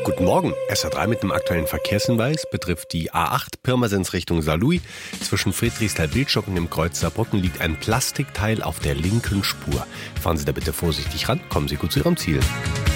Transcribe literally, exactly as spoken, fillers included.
Guten Morgen. S R drei mit einem aktuellen Verkehrshinweis betrifft die A acht Pirmasens Richtung Saarlouis. Zwischen Friedrichsthal-Bildstock und dem Kreuz Saarbrücken liegt ein Plastikteil auf der linken Spur. Fahren Sie da bitte vorsichtig ran, kommen Sie gut zu Ihrem Ziel.